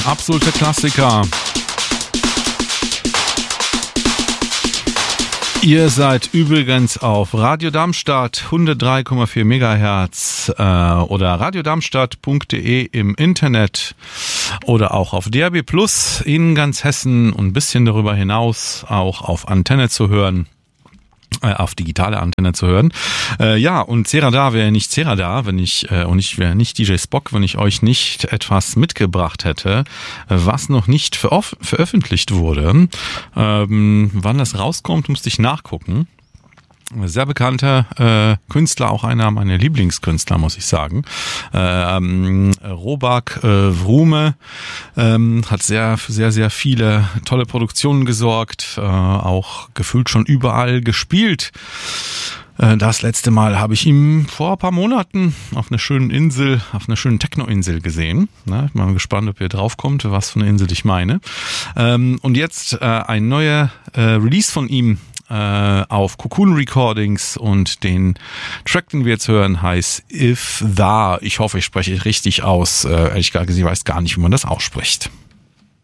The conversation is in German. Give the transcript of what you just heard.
absolute Klassiker. Ihr seid übrigens auf Radio Darmstadt 103,4 MHz oder radiodarmstadt.de im Internet oder auch auf DAB+ in ganz Hessen und ein bisschen darüber hinaus auch auf Antenne zu hören. Auf digitale Antenne zu hören. Ja, und Serada wäre nicht Serada, und ich wäre nicht DJ Spock, wenn ich euch nicht etwas mitgebracht hätte, was noch nicht veröffentlicht wurde. Wann das rauskommt, musste ich nachgucken. Sehr bekannter Künstler, auch einer meiner Lieblingskünstler, muss ich sagen. Robak Vrume hat sehr viele tolle Produktionen gesorgt, auch gefühlt schon überall gespielt. Das letzte Mal habe ich ihn vor ein paar Monaten auf einer schönen Insel, auf einer schönen Techno-Insel gesehen. Ich bin mal gespannt, ob ihr draufkommt, was für eine Insel ich meine. Und jetzt ein neuer Release von ihm auf Cocoon Recordings, und den Track, den wir jetzt hören, heißt If Tha. Ich hoffe, ich spreche richtig aus. Ehrlich gesagt, ich weiß gar nicht, wie man das ausspricht.